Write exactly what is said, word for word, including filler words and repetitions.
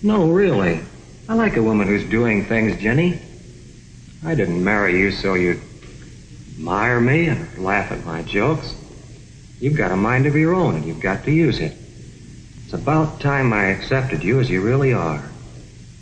No, really. I like a woman who's doing things, Jenny. I didn't marry you so you'd admire me and laugh at my jokes. You've got a mind of your own, and you've got to use it. It's about time I accepted you as you really are.